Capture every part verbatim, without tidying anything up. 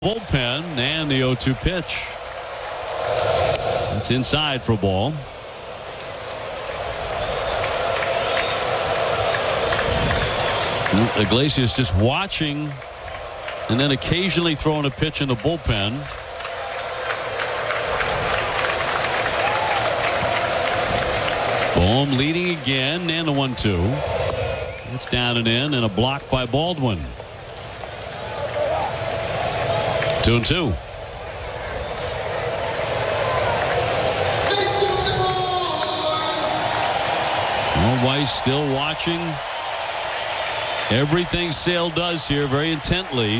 Bullpen and the oh two pitch. That's inside for a ball. Iglesias just watching and then occasionally throwing a pitch in the bullpen. Bohm leading again, and the one two. It's down and in, and a block by Baldwin. Two and two. Well, Weiss still watching everything Sale does here very intently.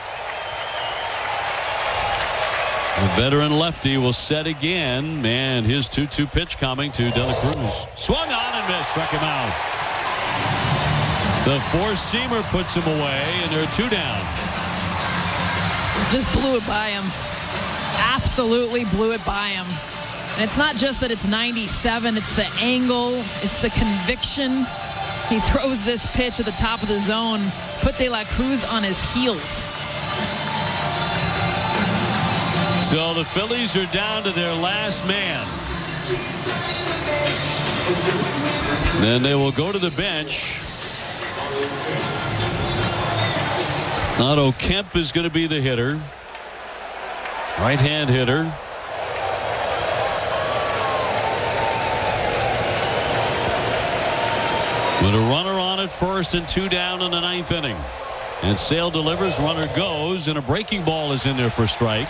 The veteran lefty will set again, and his two two pitch coming to De La Cruz. Swung on and missed, struck him out. The four-seamer puts him away, and there are two down. Just blew it by him. Absolutely blew it by him. And it's not just that it's ninety-seven, it's the angle, it's the conviction. He throws this pitch at the top of the zone, put De La Cruz on his heels. So the Phillies are down to their last man. Then they will go to the bench. Otto Kemp is going to be the hitter. Right-hand hitter. With a runner on at first and two down in the ninth inning. And Sale delivers, runner goes, and a breaking ball is in there for a strike.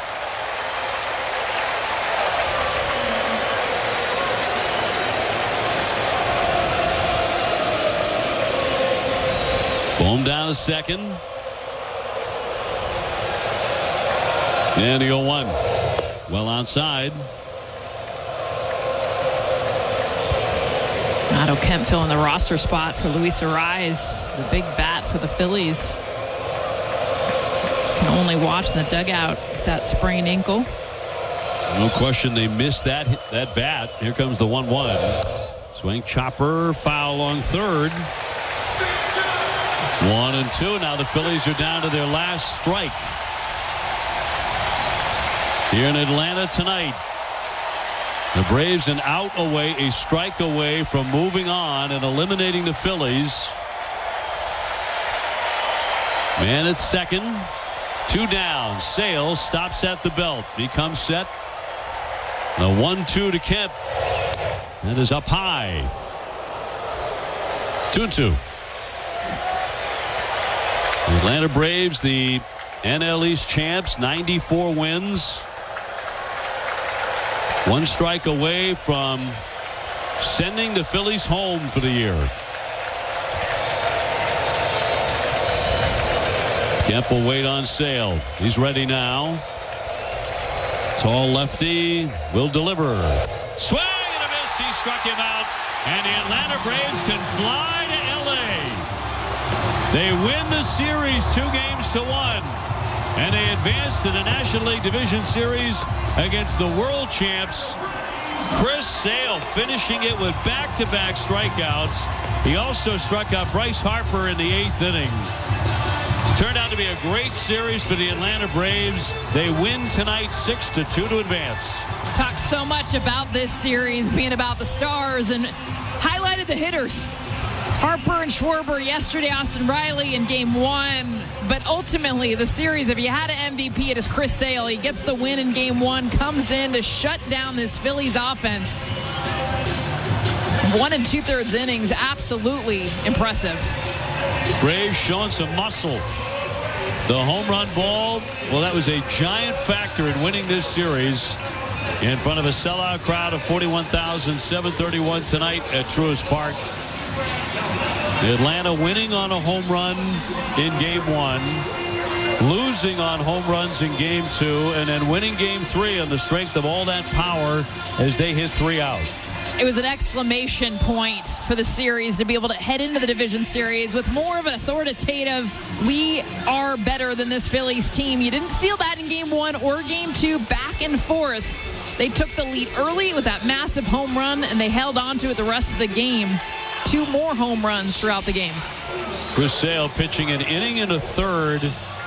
Bohm down to second. And the oh one. Well onside. Otto Kemp filling the roster spot for Luis Arraez, the big bat for the Phillies. Can only watch in the dugout with that sprained ankle. No question they missed that that bat. Here comes the one one. Swing chopper, foul along third. One and two. Now the Phillies are down to their last strike here in Atlanta tonight. The Braves an out away, a strike away from moving on and eliminating the Phillies. Man at second. Two down. Sale stops at the belt. He comes set. The one two to Kemp. That is up high. Two and two. The Atlanta Braves, the N L East champs, ninety-four wins. One strike away from sending the Phillies home for the year. Kemp will wait on Sale. He's ready now. Tall lefty will deliver. Swing and a miss. He struck him out. And the Atlanta Braves can fly to L A. They win the series two games to one. And they advance to the National League Division Series against the world champs. Chris Sale finishing it with back-to-back strikeouts. He also struck out Bryce Harper in the eighth inning. Turned out to be a great series for the Atlanta Braves. They win tonight six to two to advance. Talked so much about this series being about the stars and highlighted the hitters. Harper and Schwarber yesterday, Austin Riley in game one. But ultimately, the series, if you had an M V P, it is Chris Sale. He gets the win in game one, comes in to shut down this Phillies offense. One and two-thirds innings, absolutely impressive. Braves showing some muscle. The home run ball, well, that was a giant factor in winning this series in front of a sellout crowd of forty-one thousand seven hundred thirty-one tonight at Truist Park. Atlanta winning on a home run in game one, losing on home runs in game two, and then winning game three on the strength of all that power as they hit three out. It was an exclamation point for the series to be able to head into the division series with more of an authoritative, we are better than this Phillies team. You didn't feel that in game one or game two, back and forth. They took the lead early with that massive home run, and they held on to it the rest of the game. Two more home runs throughout the game. Chris Sale pitching an inning and a third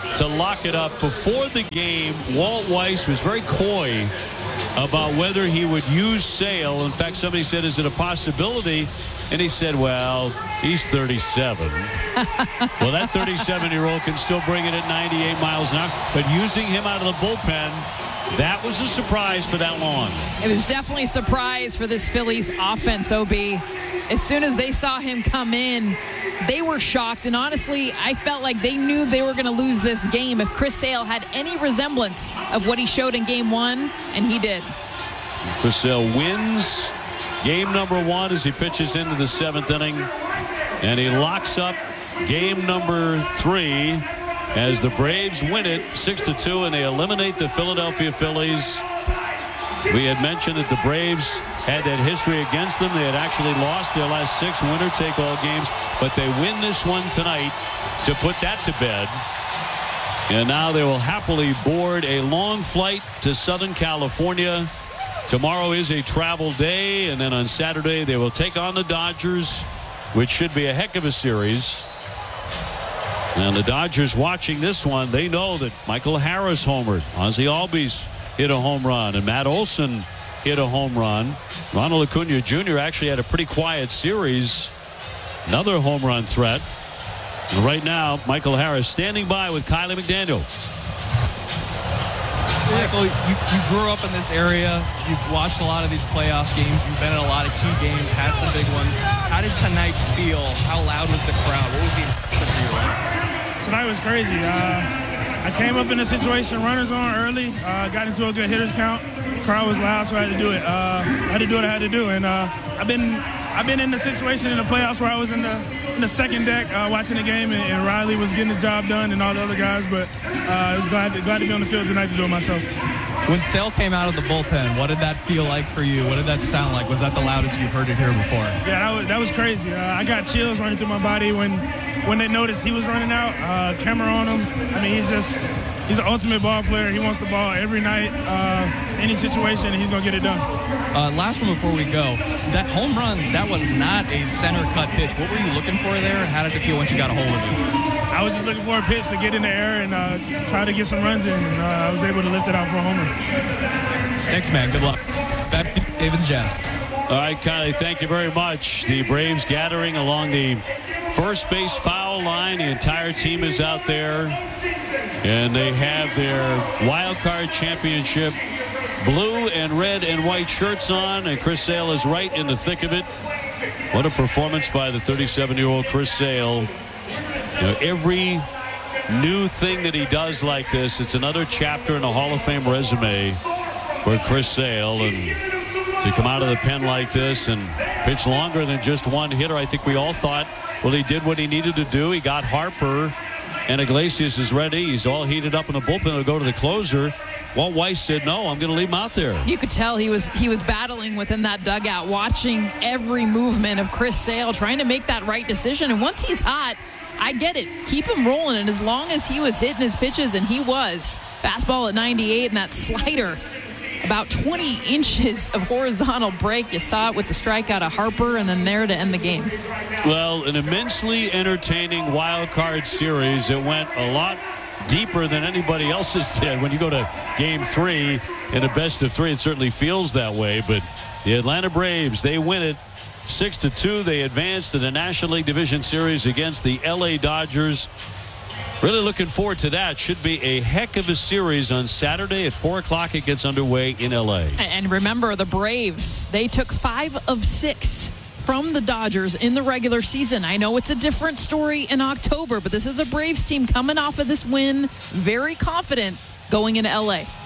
to lock it up. Before the game, Walt Weiss was very coy about whether he would use Sale. In fact, somebody said, is it a possibility? And he said, well, he's thirty-seven. Well, that thirty-seven-year-old can still bring it at ninety-eight miles an hour. But using him out of the bullpen, that was a surprise for that long. It was definitely a surprise for this Phillies offense, O B. As soon as they saw him come in, they were shocked. And honestly, I felt like they knew they were going to lose this game if Chris Sale had any resemblance of what he showed in game one, and he did. Chris Sale wins game number one as he pitches into the seventh inning. And he locks up game number three as the Braves win it six to two, and they eliminate the Philadelphia Phillies. We had mentioned that the Braves had that history against them. They had actually lost their last six winner-take-all games, but they win this one tonight to put that to bed. And now they will happily board a long flight to Southern California. Tomorrow is a travel day, and then on Saturday they will take on the Dodgers, which should be a heck of a series. And the Dodgers watching this one, they know that Michael Harris homered. Ozzie Albies hit a home run, and Matt Olson hit a home run. Ronald Acuna Junior actually had a pretty quiet series. Another home run threat. And right now, Michael Harris standing by with Kiley McDaniel. Michael, you, you grew up in this area. You've watched a lot of these playoff games. You've been in a lot of key games, had some big ones. How did tonight feel? How loud was the crowd? What was the impression for you like? Tonight was crazy. Uh, I came up in a situation, runners on early, uh, got into a good hitters count. The crowd was loud, so I had to do it. Uh, I had to do what I had to do, and uh, I've been I've been in the situation in the playoffs where I was in the in the second deck uh, watching the game, and, and Riley was getting the job done, and all the other guys. But uh, I was glad to, glad to be on the field tonight to do it myself. When Sale came out of the bullpen, what did that feel like for you? What did that sound like? Was that the loudest you've heard it here before? Yeah, that was, that was crazy. Uh, I got chills running through my body when when they noticed he was running out. Uh, camera on him. I mean, he's just he's an ultimate ball player. He wants the ball every night, uh, any situation, and he's gonna get it done. Uh, last one before we go. That home run, that was not a center cut pitch. What were you looking for there? How did it feel once you got a hold of it? I was just looking for a pitch to get in the air and uh, try to get some runs in, and uh, I was able to lift it out for a homer. Thanks, man. Good luck. Back to Dave and Jess. All right, Kiley, thank you very much. The Braves gathering along the first base foul line. The entire team is out there, and they have their wild card championship blue and red and white shirts on, and Chris Sale is right in the thick of it. What a performance by the thirty-seven-year-old Chris Sale. You know, every new thing that he does like this, it's another chapter in a Hall of Fame resume for Chris Sale. And to come out of the pen like this and pitch longer than just one hitter, I think we all thought, well, he did what he needed to do. He got Harper, and Iglesias is ready. He's all heated up in the bullpen to go to the closer. Walt Weiss said, no, I'm going to leave him out there. You could tell he was he was battling within that dugout, watching every movement of Chris Sale, trying to make that right decision. And once he's hot, I get it. Keep him rolling. And as long as he was hitting his pitches, and he was, fastball at ninety-eight, and that slider, about twenty inches of horizontal break. You saw it with the strikeout of Harper, and then there to end the game. Well, an immensely entertaining wild card series. It went a lot deeper than anybody else's did. When you go to game three in a best of three, it certainly feels that way. But the Atlanta Braves, they win it six to two. They advance to the National League Division Series against the L A Dodgers. Really looking forward to that. Should be a heck of a series on Saturday at four o'clock. It gets underway in L A. And remember, the Braves, they took five of six from the Dodgers in the regular season. I know it's a different story in October, but this is a Braves team coming off of this win, very confident going into L A.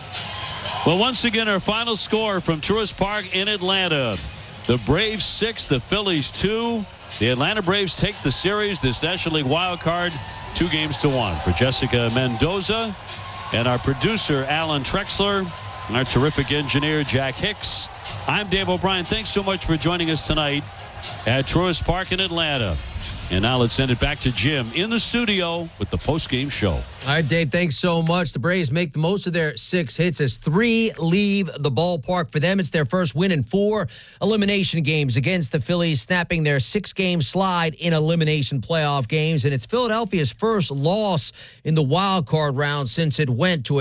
Well, once again, our final score from Truist Park in Atlanta. The Braves six, the Phillies two. The Atlanta Braves take the series, this National League wild card, two games to one. For Jessica Mendoza and our producer, Alan Trexler, and our terrific engineer, Jack Hicks, I'm Dave O'Brien. Thanks so much for joining us tonight at Truist Park in Atlanta. And now let's send it back to Jim in the studio with the postgame show. All right, Dave, thanks so much. The Braves make the most of their six hits as three leave the ballpark. For them, it's their first win in four elimination games against the Phillies, snapping their six-game slide in elimination playoff games. And it's Philadelphia's first loss in the wild card round since it went to a